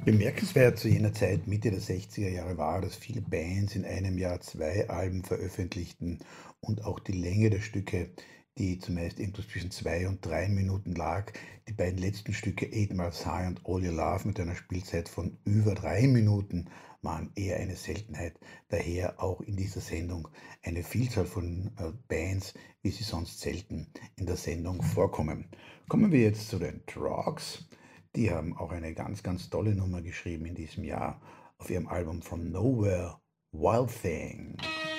Bemerkenswert zu jener Zeit, Mitte der 60er Jahre, war, dass viele Bands in einem Jahr 2 Alben veröffentlichten und auch die Länge der Stücke, die zumeist irgendwo zwischen 2 und 3 Minuten lag. Die beiden letzten Stücke, „Eight Miles High“ und „All Your Love“, mit einer Spielzeit von über 3 Minuten, waren eher eine Seltenheit. Daher auch in dieser Sendung eine Vielzahl von, Bands, wie sie sonst selten in der Sendung vorkommen. Kommen wir jetzt zu den Troggs. Die haben auch eine ganz, ganz tolle Nummer geschrieben in diesem Jahr auf ihrem Album „From Nowhere, Wild Thing“.